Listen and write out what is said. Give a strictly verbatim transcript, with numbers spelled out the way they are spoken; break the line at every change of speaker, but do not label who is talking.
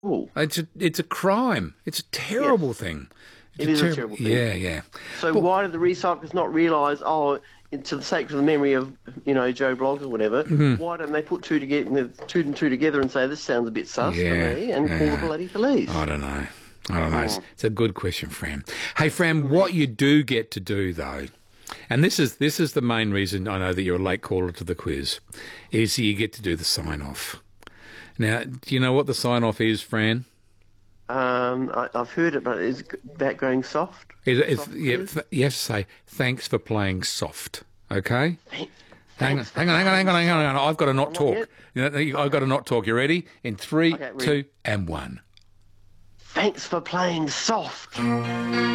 Oh,
It's a, it's a crime. It's a terrible
yes,
thing. It's
it is a
ter-
terrible thing.
Yeah, yeah.
So
But
why did the recyclers not realise? Oh, to the sake of the memory of you know Joe Bloggs or whatever, why don't they put two together, two and two together, and say this sounds a bit sus to
yeah,
me, and call the
yeah.
bloody police?
I don't know. I don't know. It's,
Oh.
it's a good question, Fran. Hey, Fran, what you do get to do though, and this is this is the main reason I know that you're a late caller to the quiz, is you get to do the sign off. Now, do you know what the sign off is, Fran?
Um, I, I've heard it, but is that going soft?
It, it's,
Soft
yeah,
quiz?
th- you have to say thanks for playing soft. Okay.
Thanks,
Hang on,
thanks for
hang on, hang on, hang on, hang on, hang on. I've got to not
I'm not
talk.
yet.
You know, I've got to not talk. You ready? In three,
Okay, ready.
two, and one.
Thanks for playing soft.